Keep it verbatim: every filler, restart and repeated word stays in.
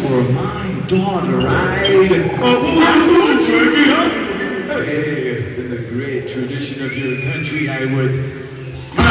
for my daughter, right? Oh, what would you do, huh? Hey, in the great tradition of your country, I would smash